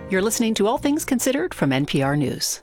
You're listening to All Things Considered from NPR News.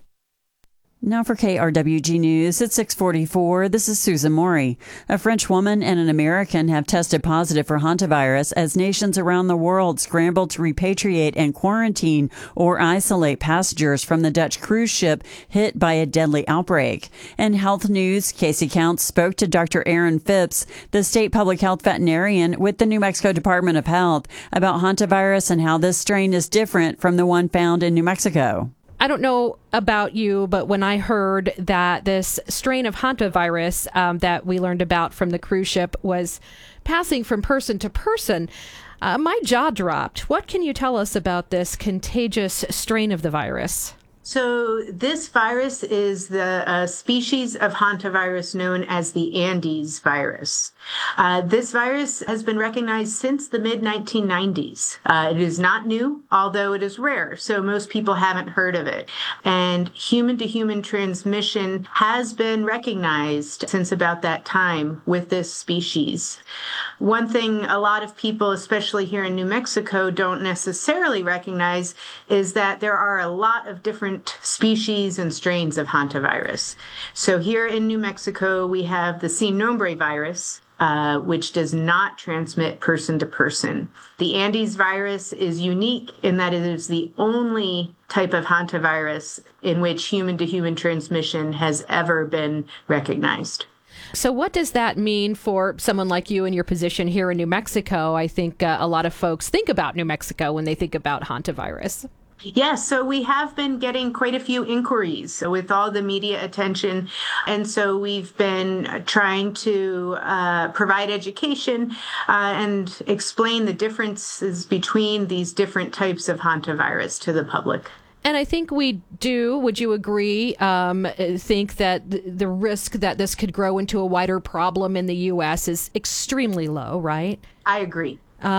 Now for KRWG News at 6:44, this is Susan Maury. A French woman and an American have tested positive for hantavirus as nations around the world scramble to repatriate and quarantine or isolate passengers from the Dutch cruise ship hit by a deadly outbreak. In health news, Casey Counts spoke to Dr. Aaron Phipps, the state public health veterinarian with the New Mexico Department of Health, about hantavirus and how this strain is different from the one found in New Mexico. I don't know about you, but when I heard that this strain of hantavirus that we learned about from the cruise ship was passing from person to person, my jaw dropped. What can you tell us about this contagious strain of the virus? So this virus is the species of hantavirus known as the Andes virus. This virus has been recognized since the mid-1990s. It is not new, although it is rare, so most people haven't heard of it. And human-to-human transmission has been recognized since about that time with this species. One thing a lot of people, especially here in New Mexico, don't necessarily recognize is that there are a lot of different species and strains of hantavirus. So here in New Mexico, we have the Sin Nombre virus, which does not transmit person to person. The Andes virus is unique in that it is the only type of hantavirus in which human-to-human transmission has ever been recognized. So what does that mean for someone like you in your position here in New Mexico? I think a lot of folks think about New Mexico when they think about hantavirus. Yes, so we have been getting quite a few inquiries with all the media attention. And so we've been trying to provide education and explain the differences between these different types of hantavirus to the public. And I think we do, would you agree, think that the risk that this could grow into a wider problem in the U.S. is extremely low, right? I agree.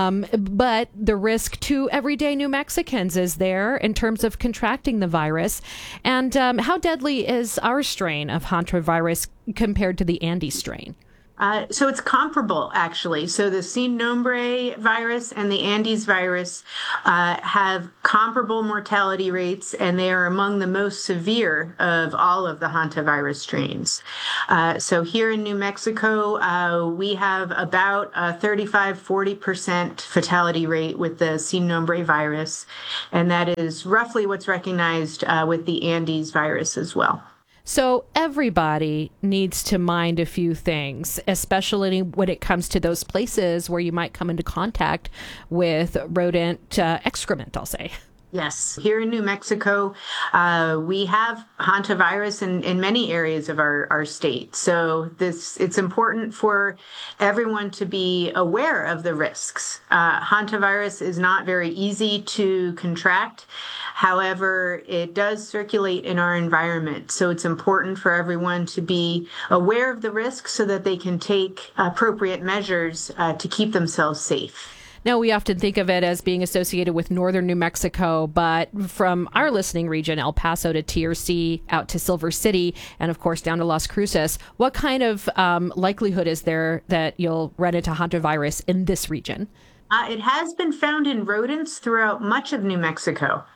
But the risk to everyday New Mexicans is there in terms of contracting the virus. And how deadly is our strain of hantavirus compared to the Andes strain? So it's comparable, actually. So the Sin Nombre virus and the Andes virus have comparable mortality rates, and they are among the most severe of all of the hantavirus strains. So here in New Mexico, we have about a 35-40% fatality rate with the Sin Nombre virus, and that is roughly what's recognized with the Andes virus as well. So everybody needs to mind a few things, especially when it comes to those places where you might come into contact with rodent excrement, I'll say. Yes. Here in New Mexico, we have hantavirus in many areas of our state. So it's important for everyone to be aware of the risks. Hantavirus is not very easy to contract. However, it does circulate in our environment. So it's important for everyone to be aware of the risks so that they can take appropriate measures to keep themselves safe. Now, we often think of it as being associated with northern New Mexico, but from our listening region, El Paso to TRC, out to Silver City, and of course down to Las Cruces, what kind of likelihood is there that you'll run into hantavirus in this region? It has been found in rodents throughout much of New Mexico.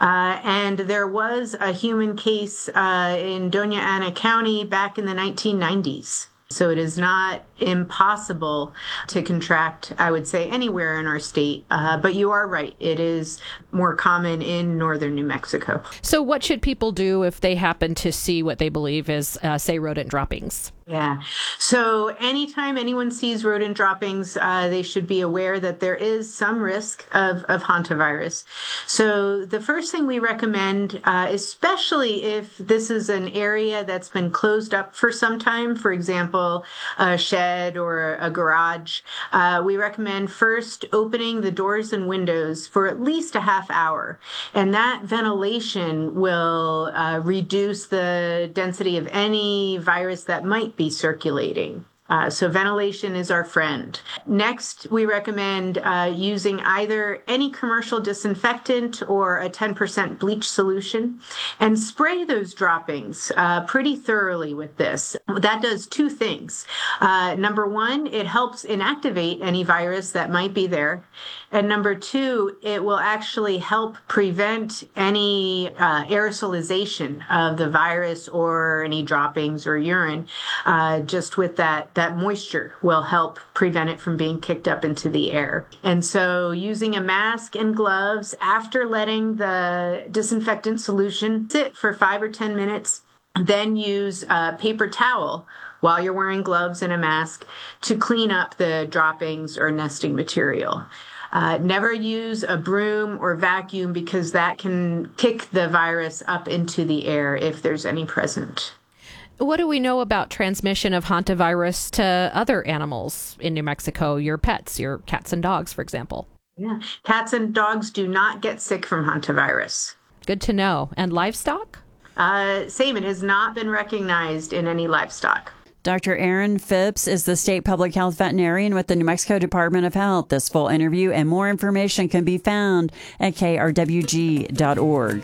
And there was a human case in Doña Ana County back in the 1990s. So it is not impossible to contract, I would say, anywhere in our state. But you are right. It is more common in northern New Mexico. So what should people do if they happen to see what they believe is, say, rodent droppings? Yeah. So anytime anyone sees rodent droppings, they should be aware that there is some risk of hantavirus. So the first thing we recommend, especially if this is an area that's been closed up for some time, for example, a shed or a garage, we recommend first opening the doors and windows for at least a half hour. And that ventilation will reduce the density of any virus that might be circulating. So ventilation is our friend. Next, we recommend using either any commercial disinfectant or a 10% bleach solution and spray those droppings pretty thoroughly with this. That does two things. Number one, it helps inactivate any virus that might be there. And number two, it will actually help prevent any aerosolization of the virus or any droppings or urine. Just with that moisture will help prevent it from being kicked up into the air. And so using a mask and gloves after letting the disinfectant solution sit for 5 or 10 minutes, then use a paper towel while you're wearing gloves and a mask to clean up the droppings or nesting material. Never use a broom or vacuum because that can kick the virus up into the air if there's any present. What do we know about transmission of hantavirus to other animals in New Mexico, your pets, your cats and dogs, for example? Yeah, cats and dogs do not get sick from hantavirus. Good to know. And livestock? Same, it has not been recognized in any livestock. Dr. Erin Phipps is the state public health veterinarian with the New Mexico Department of Health. This full interview and more information can be found at krwg.org.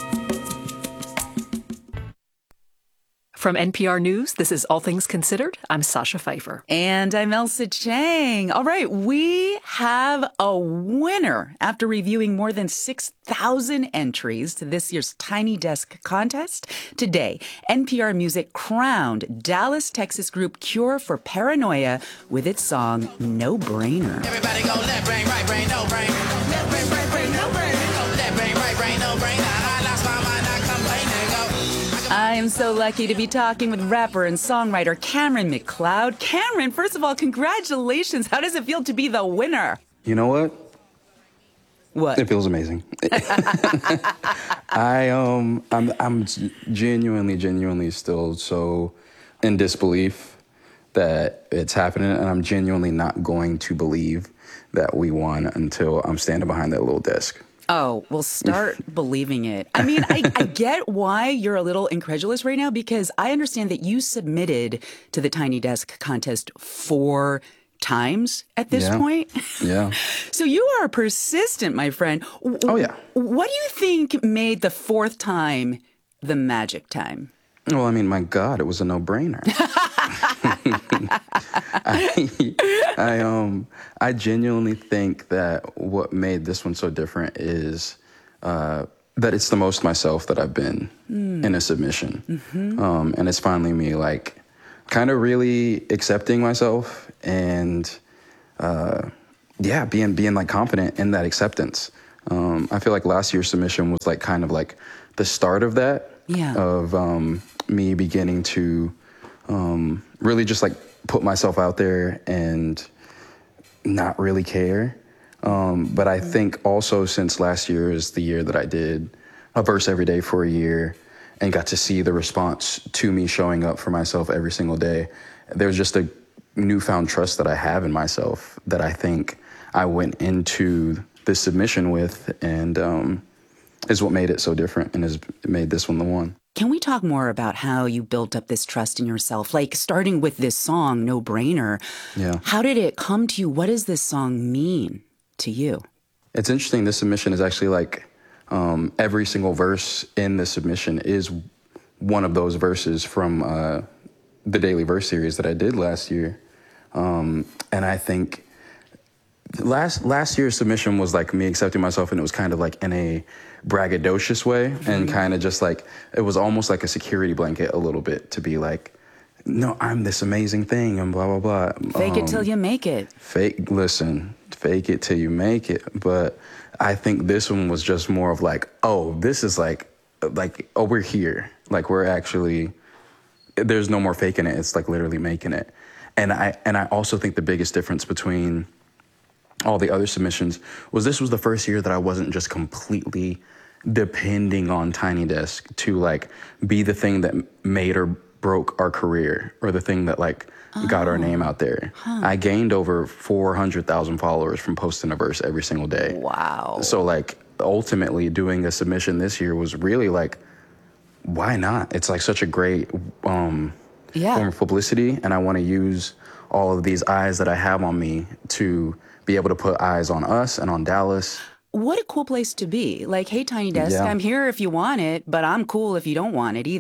From NPR News, this is All Things Considered. I'm Sasha Pfeiffer. And I'm Elsa Chang. All right, we have a winner. After reviewing more than 6,000 entries to this year's Tiny Desk contest, today, NPR Music crowned Dallas, Texas group Cure for Paranoia with its song No Brainer. Everybody go left brain, right brain, no brain. Left brain, right brain, no brain. Left brain, right brain, no brain. I lost my mind, I complaining. Go. I am so lucky to be talking with rapper and songwriter Cameron McLeod. Cameron, first of all, congratulations. How does it feel to be the winner? You know what? What? It feels amazing. I'm genuinely still so in disbelief that it's happening, and I'm genuinely not going to believe that we won until I'm standing behind that little desk. Oh, well, start believing it. I mean, I get why you're a little incredulous right now, because I understand that you submitted to the Tiny Desk contest 4 times at this point. Yeah. So you are persistent, my friend. Oh, yeah. What do you think made the 4th time the magic time? Well, I mean, my God, it was a no-brainer. I genuinely think that what made this one so different is that it's the most myself that I've been in a submission. Mm-hmm. And it's finally me, like, kind of really accepting myself and, being like confident in that acceptance. I feel like last year's submission was like kind of like the start of that. Yeah. Of me beginning to really just like put myself out there and not really care. But I think also since last year is the year that I did a verse every day for a year and got to see the response to me showing up for myself every single day, there's just a newfound trust that I have in myself that I think I went into this submission with, and is what made it so different and has made this one the one. Can we talk more about how you built up this trust in yourself? Like, starting with this song, No Brainer. Yeah. How did it come to you? What does this song mean to you? It's interesting. This submission is actually like every single verse in the submission is one of those verses from the Daily Verse series that I did last year. And I think last year's submission was like me accepting myself, and it was kind of like in a braggadocious way, and kind of just like, it was almost like a security blanket a little bit to be like, no, I'm this amazing thing and blah, blah, blah. Fake it till you make it. Fake it till you make it. But I think this one was just more of like, oh, this is like, oh, we're here. Like, we're actually, there's no more faking it. It's like literally making it. And I also think the biggest difference between all the other submissions was this was the first year that I wasn't just completely depending on Tiny Desk to like be the thing that made or broke our career, or the thing that like got our name out there. I gained over 400,000 followers from posting a verse every single day. Wow. So like ultimately doing a submission this year was really like, why not? It's like such a great form of publicity, and I want to use all of these eyes that I have on me to be able to put eyes on us and on Dallas. What a cool place to be. Like, hey, Tiny Desk, I'm here if you want it, but I'm cool if you don't want it either.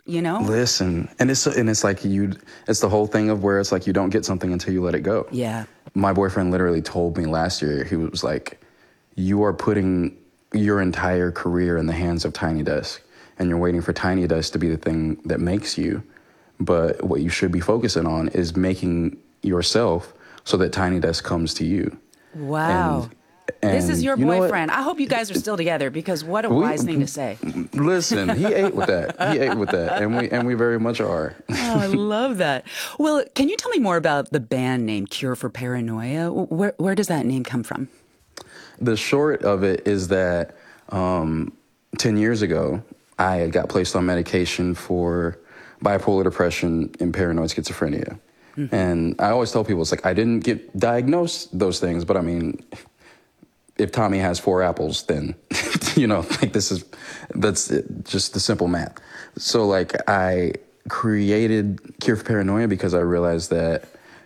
you know? Listen, and it's like it's the whole thing of where it's like you don't get something until you let it go. Yeah. My boyfriend literally told me last year, he was like, you are putting your entire career in the hands of Tiny Desk, and you're waiting for Tiny Desk to be the thing that makes you. But what you should be focusing on is making yourself so that Tiny Desk comes to you. Wow. And this is your you know what? boyfriend. I hope you guys are still together, because what a wise thing to say. Listen, he ate with that. And we very much are. Oh, I love that. Well, can you tell me more about the band name Cure for Paranoia? Where does that name come from? The short of it is that 10 years ago, I got placed on medication for bipolar depression and paranoid schizophrenia. Mm-hmm. And I always tell people, it's like, I didn't get diagnosed those things, but I mean, if Tommy has 4 apples, then, you know, like that's just the simple math. So like I created Cure for Paranoia because I realized that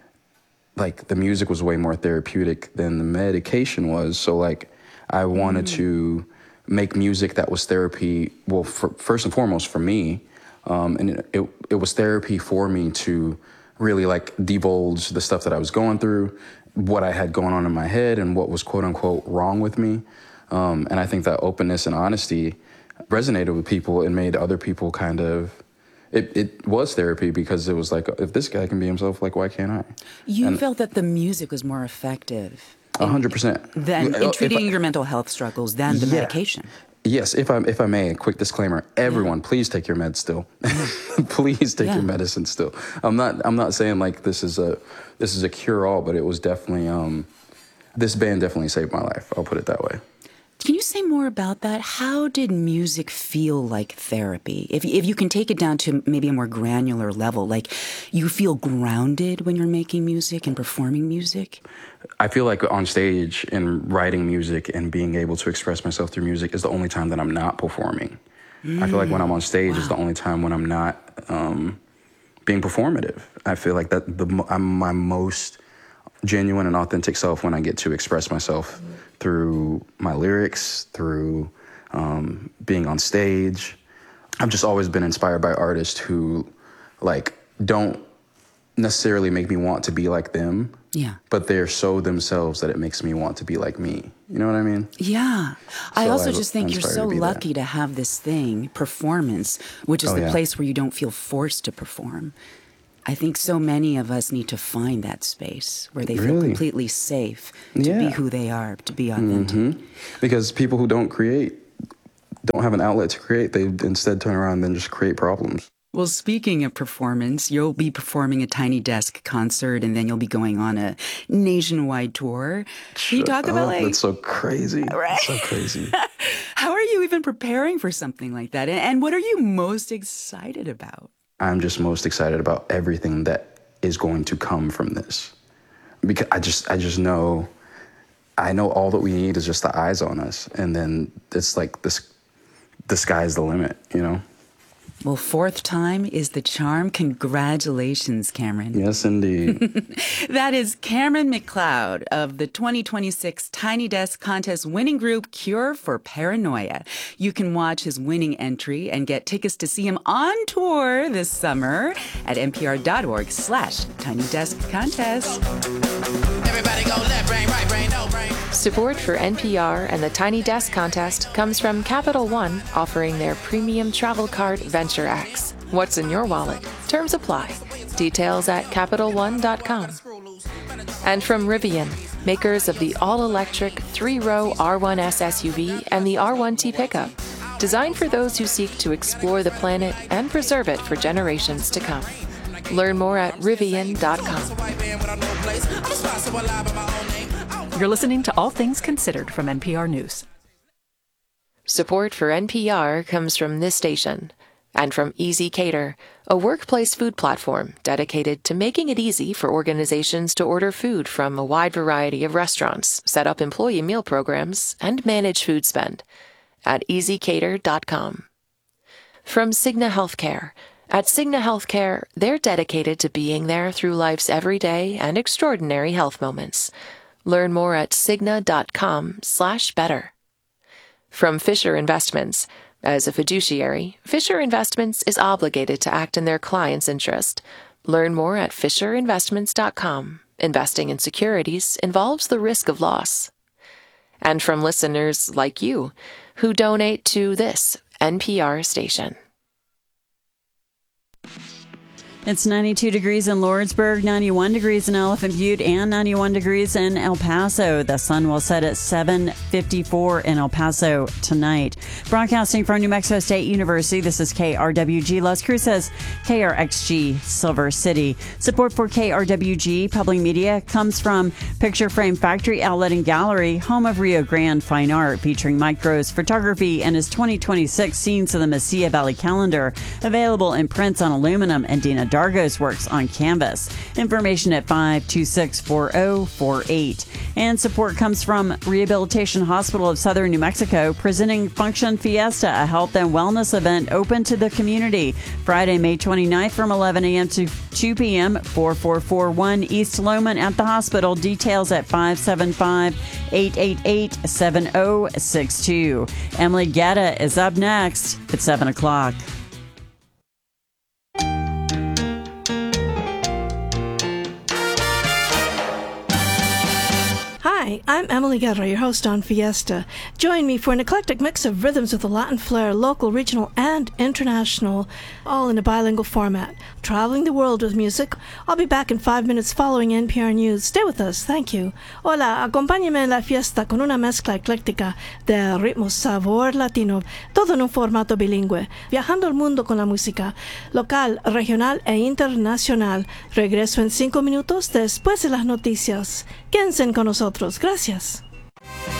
like the music was way more therapeutic than the medication was. So like I wanted to make music that was therapy, well, first and foremost for me. And it was therapy for me to really like divulge the stuff that I was going through, what I had going on in my head, and what was quote unquote wrong with me. And I think that openness and honesty resonated with people and made other people kind of, it was therapy, because it was like, if this guy can be himself, like, why can't I? You felt that the music was more effective 100%. than in treating your mental health struggles than the medication. Yes, if I may, a quick disclaimer: everyone, please take your meds still. Please take your medicine still. I'm not saying like this is a cure all, but it was definitely this band definitely saved my life. I'll put it that way. Can you say more about that? How did music feel like therapy? If you can take it down to maybe a more granular level, like you feel grounded when you're making music and performing music? I feel like on stage and writing music and being able to express myself through music is the only time that I'm not performing. I feel like when I'm on stage is the only time when I'm not being performative. I feel like that I'm my most genuine and authentic self when I get to express myself through my lyrics, through being on stage. I've just always been inspired by artists who like don't necessarily make me want to be like them. Yeah. But they're so themselves that it makes me want to be like me. You know what I mean? Yeah. I also just think you're so lucky to have this thing, performance, which is the place where you don't feel forced to perform. I think so many of us need to find that space where they feel completely safe to be who they are, to be authentic. Mm-hmm. Because people who don't create, don't have an outlet to create, they instead turn around and then just create problems. Well, speaking of performance, you'll be performing a Tiny Desk concert, and then you'll be going on a nationwide tour. Can you talk about that's so crazy. Right? That's so crazy. How are you even preparing for something like that? And what are you most excited about? I'm just most excited about everything that is going to come from this. Because I just know, I know all that we need is just the eyes on us. And then it's like the sky's the limit, you know? Well, 4th time is the charm. Congratulations, Cameron. Yes, indeed. That is Cameron McLeod of the 2026 Tiny Desk Contest winning group Cure for Paranoia. You can watch his winning entry and get tickets to see him on tour this summer at npr.org/Tiny Desk Contest. Everybody go left brain, right brain, no brain. Support for NPR and the Tiny Desk Contest comes from Capital One, offering their premium travel card Venture X. What's in your wallet? Terms apply. Details at CapitalOne.com. And from Rivian, makers of the all-electric 3-row R1S SUV and the R1T pickup, designed for those who seek to explore the planet and preserve it for generations to come. Learn more at Rivian.com. You're listening to All Things Considered from NPR News. Support for NPR comes from this station and from Easy Cater, a workplace food platform dedicated to making it easy for organizations to order food from a wide variety of restaurants, set up employee meal programs, and manage food spend at easycater.com. From Cigna Healthcare. At Cigna Healthcare, they're dedicated to being there through life's everyday and extraordinary health moments. Learn more at Cigna.com/better. From Fisher Investments, As a fiduciary, Fisher Investments is obligated to act in their client's interest. Learn more at fisherinvestments.com. Investing in securities involves the risk of loss. And from listeners like you, who donate to this NPR station. It's 92 degrees in Lordsburg, 91 degrees in Elephant Butte, and 91 degrees in El Paso. The sun will set at 7:54 in El Paso tonight. Broadcasting from New Mexico State University, this is KRWG Las Cruces, KRXG Silver City. Support for KRWG Public Media comes from Picture Frame Factory Outlet and Gallery, home of Rio Grande Fine Art, featuring Mike Gross photography and his 2026 Scenes of the Mesilla Valley calendar, available in prints on aluminum, and Dina Dargo's works on canvas. Information at 526-4048. And support comes from Rehabilitation Hospital of Southern New Mexico, presenting Function Fiesta, a health and wellness event open to the community. Friday, May 29th from 11 a.m. to 2 p.m., 4441 East Lowman at the hospital. Details at 575-888-7062. Emily Guetta is up next at 7 o'clock. Hi, I'm Emily Guerra, your host on Fiesta. Join me for an eclectic mix of rhythms with a Latin flair, local, regional, and international, all in a bilingual format. Traveling the world with music. I'll be back in 5 minutes following NPR News. Stay with us. Thank you. Hola, acompáñame en la fiesta con una mezcla ecléctica de ritmo sabor latino, todo en un formato bilingüe, viajando el mundo con la música, local, regional e internacional. Regreso en 5 minutos después de las noticias. Quédense con nosotros. Gracias.